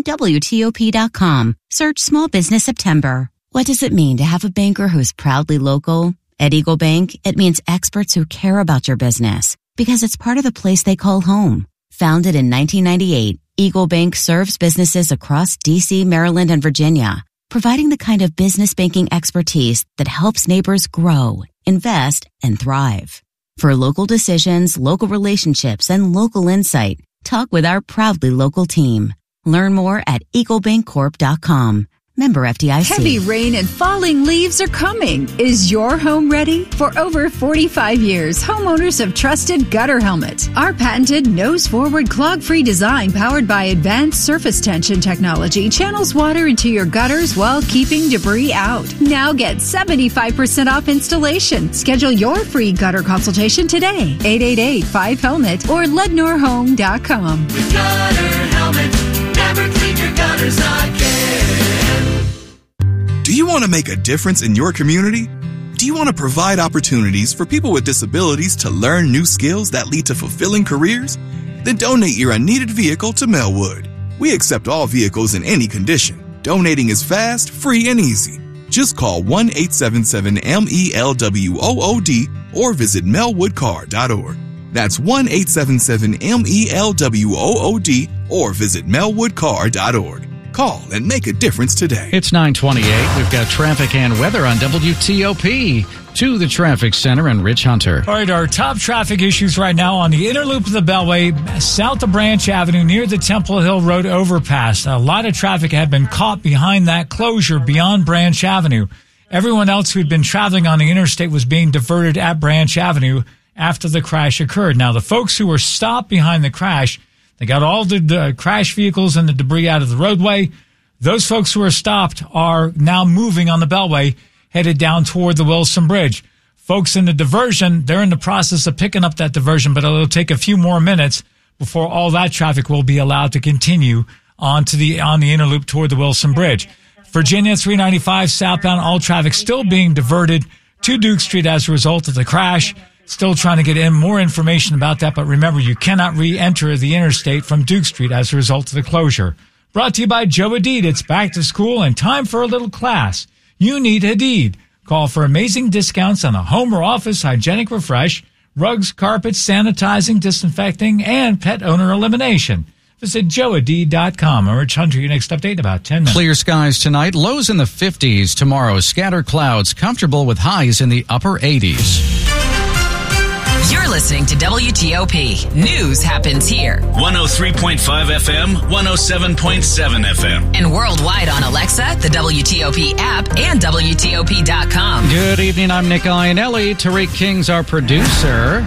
and WTOP.com. Search Small Business September. What does it mean to have a banker who's proudly local? At Eagle Bank, it means experts who care about your business because it's part of the place they call home. Founded in 1998, Eagle Bank serves businesses across D.C., Maryland, and Virginia, providing the kind of business banking expertise that helps neighbors grow, invest, and thrive. For local decisions, local relationships, and local insight, talk with our proudly local team. Learn more at eaglebankcorp.com. Member FDIC. Heavy rain and falling leaves are coming. Is your home ready? For over 45 years, homeowners have trusted Gutter Helmet. Our patented nose-forward clog-free design powered by advanced surface tension technology channels water into your gutters while keeping debris out. Now get 75% off installation. Schedule your free gutter consultation today. 888-5HELMET or LednoreHome.com. With Gutter Helmet, never clean your gutters again. Do you want to make a difference in your community? Do you want to provide opportunities for people with disabilities to learn new skills that lead to fulfilling careers? Then donate your unneeded vehicle to Melwood. We accept all vehicles in any condition. Donating is fast, free, and easy. Just call 1-877-MELWOOD or visit melwoodcar.org. That's 1-877-MELWOOD or visit melwoodcar.org. Call and make a difference today. It's 9:28. We've got traffic and weather on WTOP. To the traffic center and Rich Hunter. All right, our top traffic issues right now on the inner loop of the Beltway, south of Branch Avenue near the Temple Hill Road overpass. A lot of traffic had been caught behind that closure beyond Branch Avenue. Everyone else who had been traveling on the interstate was being diverted at Branch Avenue after the crash occurred. Now, the folks who were stopped behind the crash, they got all the crash vehicles and the debris out of the roadway. Those folks who are stopped are now moving on the Beltway, headed down toward the Wilson Bridge. Folks in the diversion, they're in the process of picking up that diversion, but it'll take a few more minutes before all that traffic will be allowed to continue on the inner loop toward the Wilson Bridge. Virginia 395 southbound, all traffic still being diverted to Duke Street as a result of the crash. Still trying to get in more information about that, but remember, you cannot re-enter the interstate from Duke Street as a result of the closure. Brought to you by Joe Hadid. It's back to school and time for a little class. You need Hadid. Call for amazing discounts on a home or office hygienic refresh, rugs, carpets, sanitizing, disinfecting, and pet owner elimination. Visit joeadid.com. I'm Rich Hunter. Your next update in about 10 minutes. Clear skies tonight, lows in the 50s. Tomorrow, scattered clouds, comfortable with highs in the upper 80s. You're listening to WTOP. News happens here. 103.5 FM, 107.7 FM. And worldwide on Alexa, the WTOP app, and WTOP.com. Good evening. I'm Nick Iannelli. Tariq King's our producer.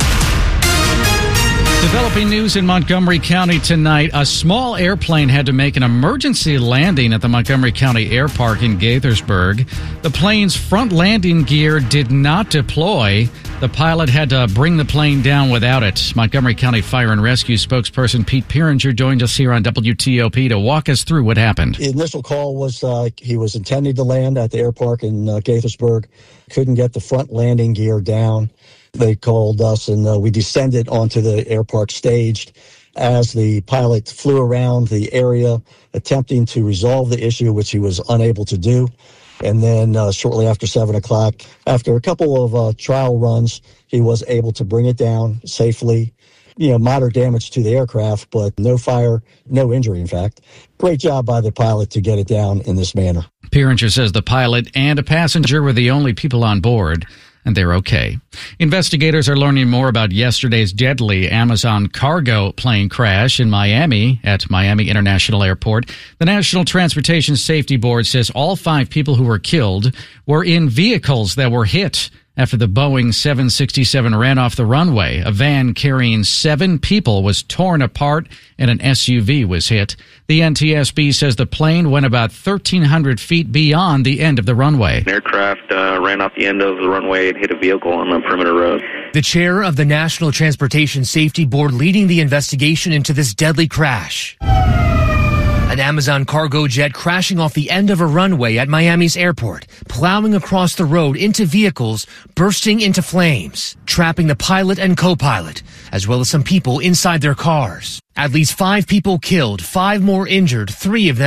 Developing news in Montgomery County tonight. A small airplane had to make an emergency landing at the Montgomery County Air Park in Gaithersburg. The plane's front landing gear did not deploy. The pilot had to bring the plane down without it. Montgomery County Fire and Rescue spokesperson Pete Pieringer joined us here on WTOP to walk us through what happened. The initial call was he was intending to land at the air park in Gaithersburg. Couldn't get the front landing gear down. They called us, and we descended onto the air park staged. As the pilot flew around the area attempting to resolve the issue, which he was unable to do. And then shortly after 7 o'clock, after a couple of trial runs, he was able to bring it down safely. Moderate damage to the aircraft, but no fire, no injury, in fact. Great job by the pilot to get it down in this manner. Pieringer says the pilot and a passenger were the only people on board, and they're okay. Investigators are learning more about yesterday's deadly Amazon cargo plane crash in Miami at Miami International Airport. The National Transportation Safety Board says all 5 people who were killed were in vehicles that were hit after the Boeing 767 ran off the runway. A van carrying 7 people was torn apart and an SUV was hit. The NTSB says the plane went about 1,300 feet beyond the end of the runway. An aircraft ran off the end of the runway and hit a vehicle on the perimeter road. The chair of the National Transportation Safety Board leading the investigation into this deadly crash. An Amazon cargo jet crashing off the end of a runway at Miami's airport, plowing across the road into vehicles, bursting into flames, trapping the pilot and co-pilot, as well as some people inside their cars. At least 5 people killed, 5 more injured, 3 of them